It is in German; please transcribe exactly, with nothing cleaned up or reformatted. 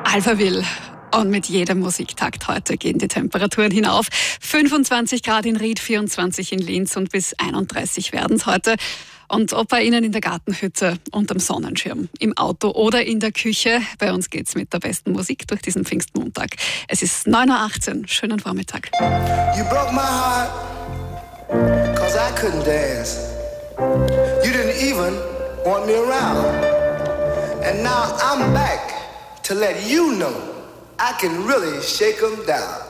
Alphaville. Und mit jedem Musiktakt heute gehen die Temperaturen hinauf. fünfundzwanzig Grad in Ried, vierundzwanzig in Linz und bis einunddreißig werden es heute. Und ob bei Ihnen in der Gartenhütte, unterm Sonnenschirm, im Auto oder in der Küche, bei uns geht's mit der besten Musik durch diesen Pfingstmontag. Es ist neun Uhr achtzehn. Schönen Vormittag. You broke my heart, cause I couldn't dance. You didn't even want me around. And now I'm back to let you know I can really shake 'em down.